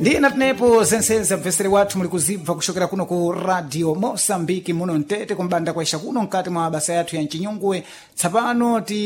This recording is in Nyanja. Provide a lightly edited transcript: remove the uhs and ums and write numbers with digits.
ndina tinepo zense mvesere wathu muli kuzibva kuchokera kuno ku radio Mosambiki muno mtete kumbanda kwaisha kuno mkati mwa basa yathu ya mchinyungwe tsapano ti